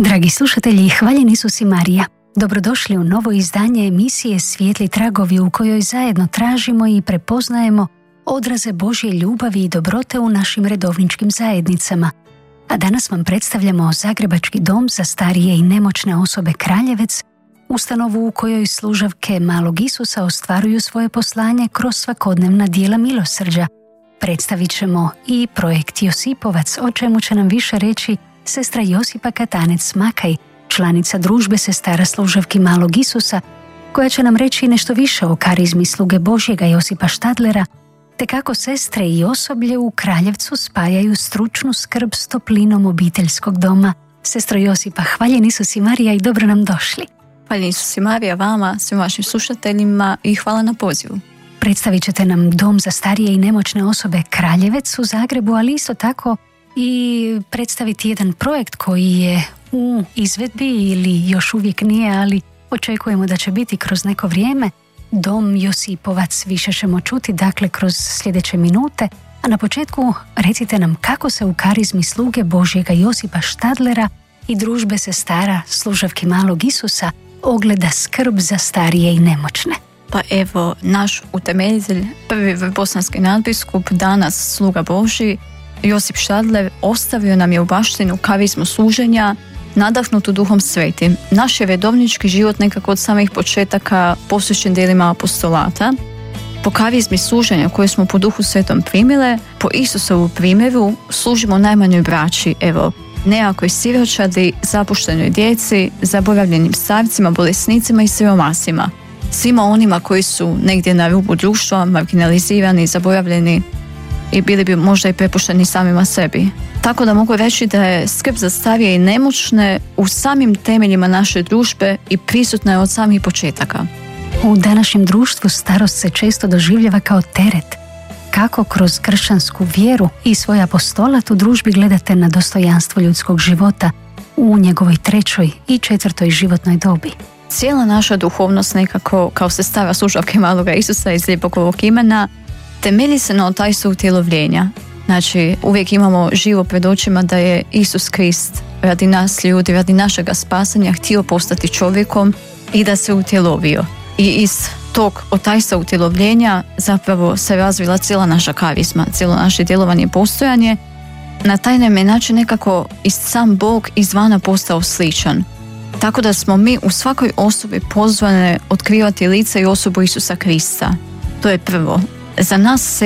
Dragi slušatelji, hvaljen Isus i Marija. Dobrodošli u novo izdanje emisije Svijetli tragovi u kojoj zajedno tražimo i prepoznajemo odraze Božje ljubavi i dobrote u našim redovničkim zajednicama. A danas vam predstavljamo Zagrebački dom za starije i nemoćne osobe Kraljevec, ustanovu u kojoj služavke Malog Isusa ostvaruju svoje poslanje kroz svakodnevna djela milosrđa. Predstavit ćemo i projekt Josipovac, o čemu će nam više reći sestra Josipa Katanec-Makaj, članica družbe sestara služavki Malog Isusa, koja će nam reći nešto više o karizmi sluge Božjega Josipa Štadlera, te kako sestre i osoblje u Kraljevcu spajaju stručnu skrb s toplinom obiteljskog doma. Sestro Josipa, hvaljen Isus i Marija i dobro nam došli. Hvaljen Isus i Marija vama, svim vašim slušateljima i hvala na pozivu. Predstavit ćete nam dom za starije i nemoćne osobe Kraljevec u Zagrebu, ali isto tako i predstaviti jedan projekt koji je u izvedbi ili još uvijek nije, ali očekujemo da će biti kroz neko vrijeme. Dom Josipovac više ćemo čuti, dakle, kroz sljedeće minute. A na početku recite nam kako se u karizmi sluge Božjega Josipa Štadlera i družbe sestara služavki Malog Isusa ogleda skrb za starije i nemoćne. Pa evo, naš utemeljitelj, prvi bosanski nadbiskup, danas sluga Božji, Josip Štadler, ostavio nam je u baštinu karizmu služenja, nadahnutu Duhom Svetim. Naš je redovnički život nekako od samih početaka posvećen djelima apostolata. Po karizmi služenja koje smo po Duhu Svetom primile, po Isusovu primjeru, služimo najmanjoj braći, evo, nejakoj siročadi, zapuštenoj djeci, zaboravljenim starcima, bolesnicima i siromasima. Svima onima koji su negdje na rubu društva, marginalizirani, zaboravljeni i bili bi možda i prepušteni samima sebi. Tako da mogu reći da je skrb za starije i nemoćne u samim temeljima naše družbe i prisutna je od samih početaka. U današnjem društvu starost se često doživljava kao teret. Kako kroz kršćansku vjeru i svoj apostolat u družbi gledate na dostojanstvo ljudskog života u njegovoj 3. i 4. životnoj dobi? Cijela naša duhovnost nekako, kao sestara služavke Maloga Isusa iz lijepog ovog imena, temelji se na tajstvu utjelovljenja. Znači, uvijek imamo živo pred očima da je Isus Krist radi nas ljudi, radi našega spasanja htio postati čovjekom i da se utjelovio. I iz tog tajstva utjelovljenja zapravo se razvila cijela naša karizma, cijelo naše djelovanje i postojanje. Na taj nam je način nekako i sam Bog izvana postao sličan. Tako da smo mi u svakoj osobi pozvane otkrivati lice i osobu Isusa Krista. To je prvo. Za nas